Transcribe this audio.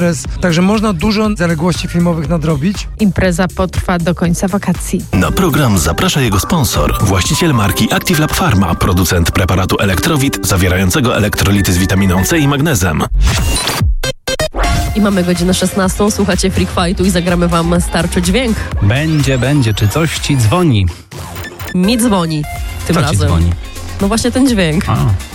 Także można dużo zaległości filmowych nadrobić. Impreza potrwa do końca wakacji. Na program zaprasza jego sponsor, właściciel marki Active Lab Pharma, producent preparatu Elektrowit zawierającego elektrolity z witaminą C i magnezem. I mamy godzinę 16, słuchacie Freak Fightu i zagramy wam starczy dźwięk. Będzie. Czy coś ci dzwoni? Mi dzwoni tym Co razem. ci dzwoni? No właśnie ten dźwięk. A.